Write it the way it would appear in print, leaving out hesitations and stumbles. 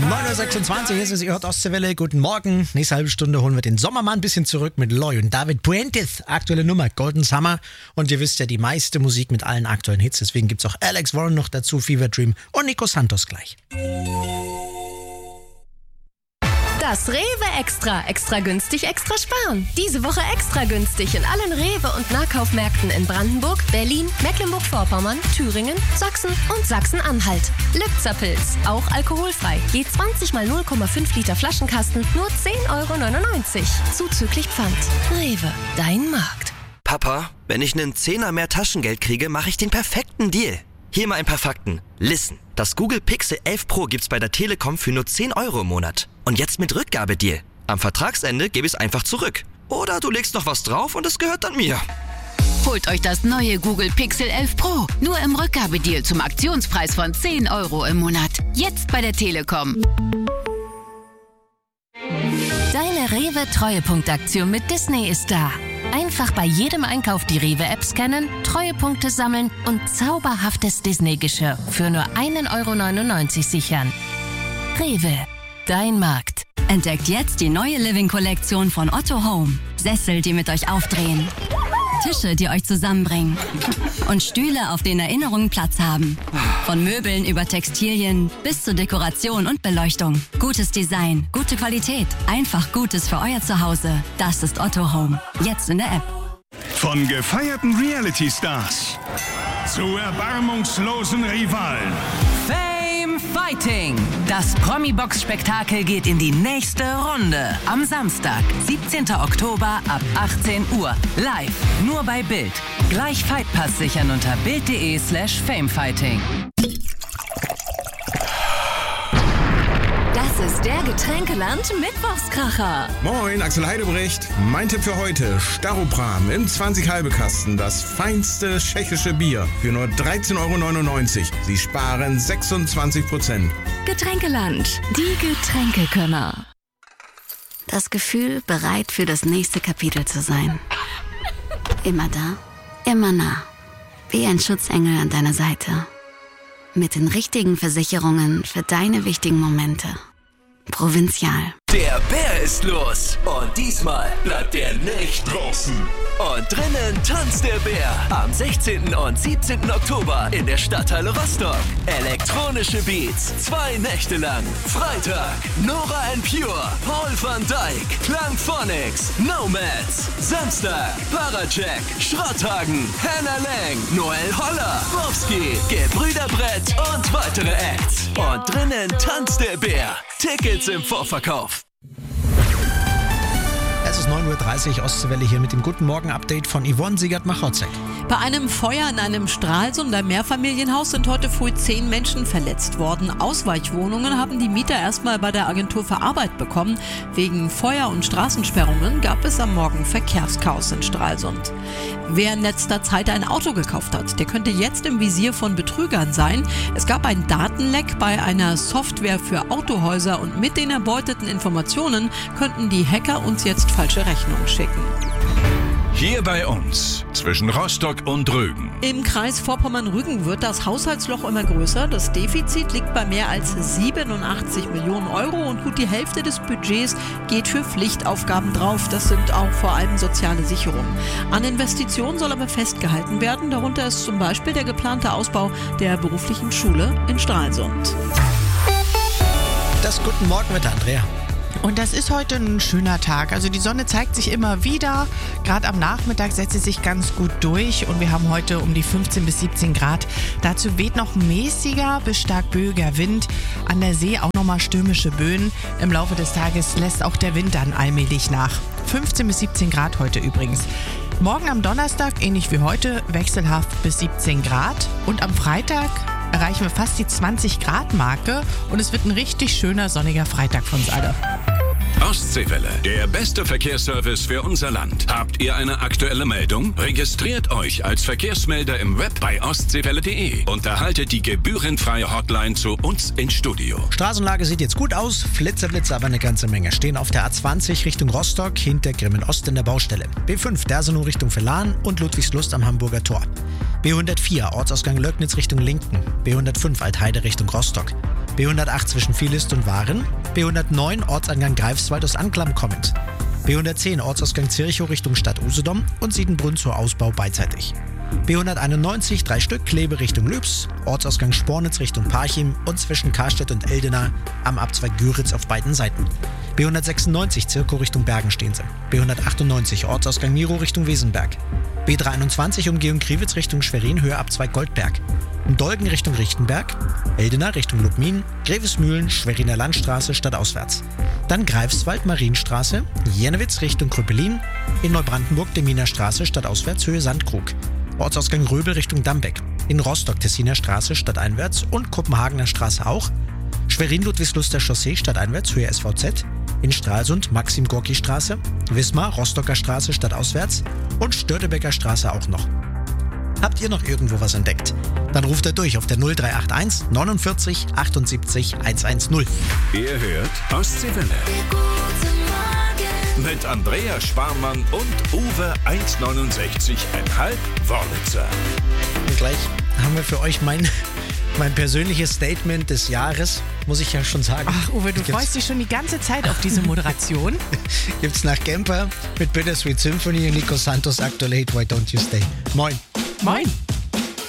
9.26 Uhr ist es, ihr hört Ostseewelle. Guten Morgen. Nächste halbe Stunde holen wir den Sommer mal ein bisschen zurück mit Loy und David Puentes. Aktuelle Nummer, Golden Summer. Und ihr wisst ja, die meiste Musik mit allen aktuellen Hits. Deswegen gibt's auch Alex Warren noch dazu, Fever Dream und Nico Santos gleich. Das Rewe Extra. Extra günstig, extra sparen. Diese Woche extra günstig in allen Rewe- und Nahkaufmärkten in Brandenburg, Berlin, Mecklenburg-Vorpommern, Thüringen, Sachsen und Sachsen-Anhalt. Lübzer-Pilz, auch alkoholfrei. Je 20 mal 0,5 Liter Flaschenkasten, nur 10,99 €. Zuzüglich Pfand. Rewe, dein Markt. Papa, wenn ich einen Zehner mehr Taschengeld kriege, mache ich den perfekten Deal. Hier mal ein paar Fakten. Listen, das Google Pixel 11 Pro gibt's bei der Telekom für nur 10 € im Monat. Und jetzt mit Rückgabedeal. Am Vertragsende gebe ich es einfach zurück. Oder du legst noch was drauf und es gehört dann mir. Holt euch das neue Google Pixel 11 Pro. Nur im Rückgabedeal zum Aktionspreis von 10 € im Monat. Jetzt bei der Telekom. Deine Rewe-Treuepunktaktion mit Disney ist da. Einfach bei jedem Einkauf die Rewe-App scannen, Treuepunkte sammeln und zauberhaftes Disney-Geschirr für nur 1,99 € sichern. Rewe, dein Markt. Entdeckt jetzt die neue Living-Kollektion von Otto Home. Sessel, die mit euch aufdrehen. Tische, die euch zusammenbringen. Und Stühle, auf denen Erinnerungen Platz haben. Von Möbeln über Textilien bis zur Dekoration und Beleuchtung. Gutes Design, gute Qualität. Einfach Gutes für euer Zuhause. Das ist Otto Home. Jetzt in der App. Von gefeierten Reality-Stars zu erbarmungslosen Rivalen. Fame Fighting. Das Promi-Box-Spektakel geht in die nächste Runde. Am Samstag, 17. Oktober ab 18 Uhr. Live, nur bei Bild. Gleich Fightpass sichern unter bild.de/famefighting. Das ist der Getränkeland Mittwochskracher. Moin, Axel Heidebrecht. Mein Tipp für heute, Staropram im 20-Halbe-Kasten. Das feinste tschechische Bier für nur 13,99 €. Sie sparen 26%. Getränkeland, die Getränkekönner. Das Gefühl, bereit für das nächste Kapitel zu sein. Immer da, immer nah. Wie ein Schutzengel an deiner Seite. Mit den richtigen Versicherungen für deine wichtigen Momente. Provinzial. Der Bär ist los. Und diesmal bleibt er nicht Draußen. Und drinnen tanzt der Bär. Am 16. und 17. Oktober in der Stadthalle Rostock. Elektronische Beats, 2 Nächte lang. Freitag, Nora & Pure, Paul van Dyk, Klangphonics, Nomads. Samstag, Paracheck, Schrotthagen, Hannah Lang, Noel Holler, Bobski, Gebrüder Brett und weitere Acts. Und drinnen tanzt der Bär. Tickets im Vorverkauf. Es ist 9.30 Uhr, Ostseewelle hier mit dem Guten Morgen-Update von Yvonne Siegert-Machotzek. Bei einem Feuer in einem Stralsunder Mehrfamilienhaus sind heute früh 10 Menschen verletzt worden. Ausweichwohnungen haben die Mieter erstmal bei der Agentur für Arbeit bekommen. Wegen Feuer- und Straßensperrungen gab es am Morgen Verkehrschaos in Stralsund. Wer in letzter Zeit ein Auto gekauft hat, der könnte jetzt im Visier von Betrügern sein. Es gab ein Datenleck bei einer Software für Autohäuser und mit den erbeuteten Informationen könnten die Hacker uns jetzt falsche Rechnungen schicken. Hier bei uns, zwischen Rostock und Rügen. Im Kreis Vorpommern-Rügen wird das Haushaltsloch immer größer. Das Defizit liegt bei mehr als 87 Millionen € und gut die Hälfte des Budgets geht für Pflichtaufgaben drauf. Das sind auch vor allem soziale Sicherungen. An Investitionen soll aber festgehalten werden. Darunter ist zum Beispiel der geplante Ausbau der beruflichen Schule in Stralsund. Das Guten Morgen mit Andrea. Und das ist heute ein schöner Tag. Also die Sonne zeigt sich immer wieder. Gerade am Nachmittag setzt sie sich ganz gut durch. Und wir haben heute um die 15 bis 17 Grad. Dazu weht noch mäßiger bis stark böiger Wind. An der See auch nochmal stürmische Böen. Im Laufe des Tages lässt auch der Wind dann allmählich nach. 15 bis 17 Grad heute übrigens. Morgen am Donnerstag, ähnlich wie heute, wechselhaft bis 17 Grad. Und am Freitag erreichen wir fast die 20-Grad-Marke. Und es wird ein richtig schöner sonniger Freitag für uns alle. Ostseewelle, der beste Verkehrsservice für unser Land. Habt ihr eine aktuelle Meldung? Registriert euch als Verkehrsmelder im Web bei ostseewelle.de und erhaltet die gebührenfreie Hotline zu uns ins Studio. Straßenlage sieht jetzt gut aus, Flitzer, aber eine ganze Menge. Stehen auf der A20 Richtung Rostock, hinter Grimmen Ost in der Baustelle. B5 Dersenow Richtung Verlan und Ludwigslust am Hamburger Tor. B104 Ortsausgang Löcknitz Richtung Linken. B105 Altheide Richtung Rostock. B108 zwischen Vilist und Waren. B109 Ortsangang Greifswald aus Anklam kommend. B110 Ortsausgang Zirchow Richtung Stadt Usedom und Siedenbrunn zur Ausbau beidseitig. B191 3 Stück Kleve Richtung Lübs, Ortsausgang Spornitz Richtung Parchim und zwischen Karstedt und Eldena am Abzweig Güritz auf beiden Seiten. B196 Zirchow Richtung Bergen stehen sie. B198 Ortsausgang Miro Richtung Wesenberg. B321 Umgehung Kriwitz Richtung Schwerin Höhe Abzweig Goldberg. Dolgen Richtung Richtenberg, Eldena Richtung Lubmin, Grevesmühlen, Schweriner Landstraße stadtauswärts. Dann Greifswald Marienstraße, Jennewitz Richtung Kröpelin, in Neubrandenburg Deminer Straße stadtauswärts Höhe Sandkrug. Ortsausgang Röbel Richtung Dambeck, in Rostock Tessiner Straße stadteinwärts und Kopenhagener Straße auch. Schwerin-Ludwigsluster Chaussee stadteinwärts Höhe SVZ, in Stralsund Maxim-Gorki-Straße, Wismar Rostocker Straße stadtauswärts und Störtebecker Straße auch noch. Habt ihr noch irgendwo was entdeckt? Dann ruft er durch auf der 0381 49 78 110. Ihr hört Ostseewelle. Mit Andrea Sparmann und Uwe 1,69,5 Wörlitzer. Und gleich haben wir für euch mein persönliches Statement des Jahres, muss ich ja schon sagen. Ach, Uwe, du freust dich schon die ganze Zeit auf diese Moderation. Gibt's nach Gemper mit Bittersweet Symphony und Nico Santos aktuell Hate Why Don't You Stay. Moin. Moin.